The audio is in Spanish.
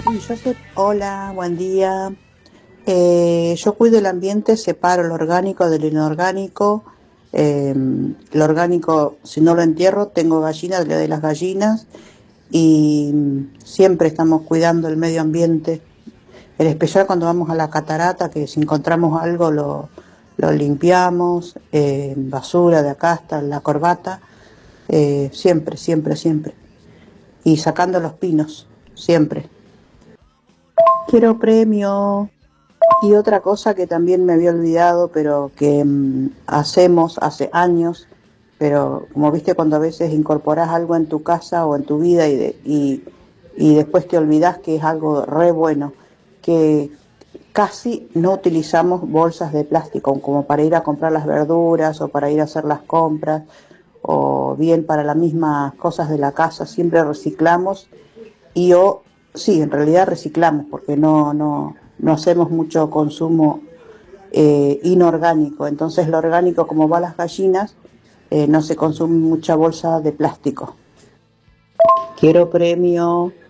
Sí, hola, buen día. Yo cuido el ambiente, separo lo orgánico del inorgánico. Lo orgánico, si no lo entierro, tengo gallinas, le doy las gallinas y siempre estamos cuidando el medio ambiente. En especial cuando vamos a la catarata, que si encontramos algo lo limpiamos, basura de acá hasta la corbata, siempre, siempre, siempre. Y sacando los pinos, siempre. Quiero premio. Y otra cosa que también me había olvidado, pero que hacemos hace años, pero como viste cuando a veces incorporás algo en tu casa o en tu vida y después te olvidás que es algo re bueno, que casi no utilizamos bolsas de plástico como para ir a comprar las verduras o para ir a hacer las compras o bien para las mismas cosas de la casa, siempre reciclamos sí, en realidad reciclamos porque no hacemos mucho consumo inorgánico. Entonces lo orgánico, como va a las gallinas, no se consume mucha bolsa de plástico. Quiero premio.